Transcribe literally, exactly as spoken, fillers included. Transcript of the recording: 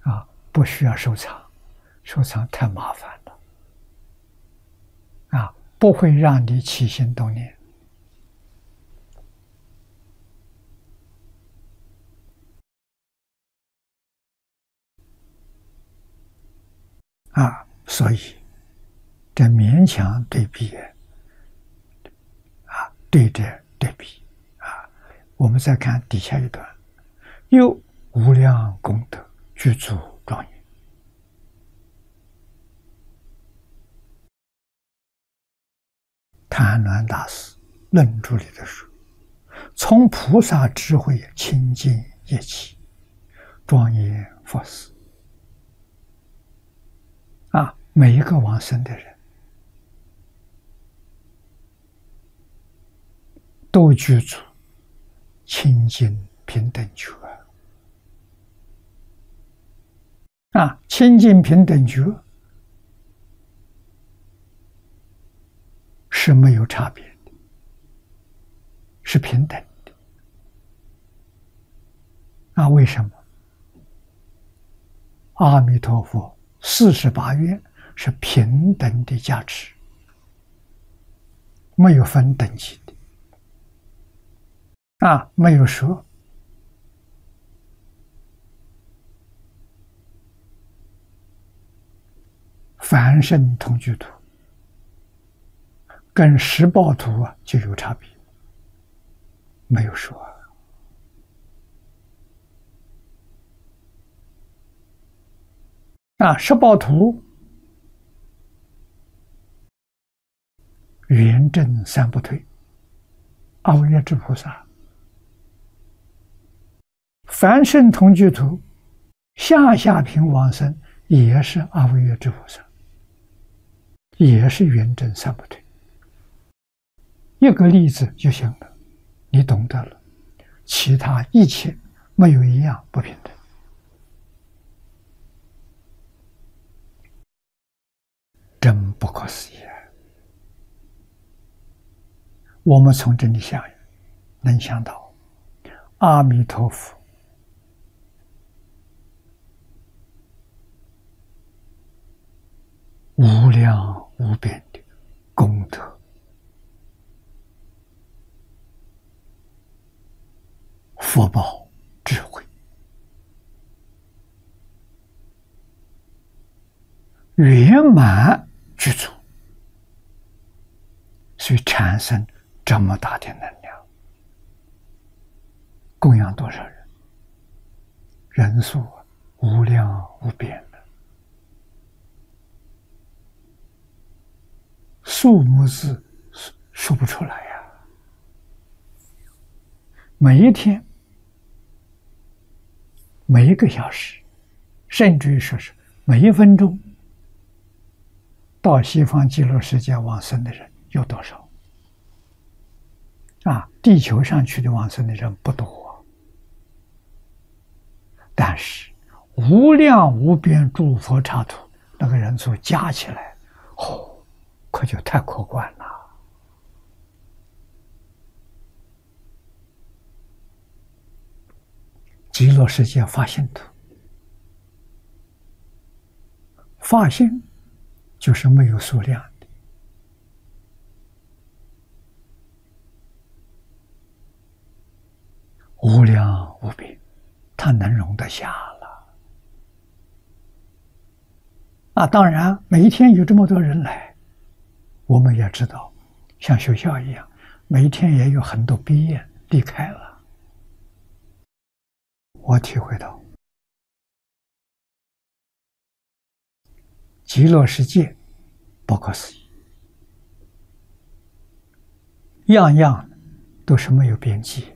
啊，不需要收藏，收藏太麻烦了，啊，不会让你起心动念。啊，所以这勉强对比，啊，对着对比，啊，我们再看底下一段，又无量功德具足庄严。谭鸾大师论著里的说，从菩萨智慧清净业起，庄严佛事。啊，每一个往生的人都具足清净平等觉。啊，清净平等觉是没有差别的，是平等的。啊，为什么？阿弥陀佛四十八愿是平等的价值，没有分等级的。啊，没有说凡圣同居土跟十报图啊就有差别，没有说。啊，十报图圆正三不退，阿惟越致菩萨。凡圣同居土下下品往生也是阿惟越致菩萨，也是圆正三不退。一个例子就行了，你懂得了，其他一切没有一样不平等。真不可思议啊！我们从这里想，能想到阿弥陀佛无量无边的功德，福报智慧，圆满具足，所以产生这么大的能量，供养多少人？人数无量无边的，数目字数不出来呀！每一天，每一个小时，甚至于说是每一分钟，到西方极乐世界往生的人有多少？啊，地球上去的往生的人不多，但是无量无边诸佛刹土那个人数加起来，哦，可就太可观了。极乐世界发心土，发心就是没有数量的，无量无边，它能容得下了。啊，当然每一天有这么多人来，我们也知道，像学校一样，每一天也有很多毕业离开了。我体会到，极乐世界不可思议，样样都是没有边际。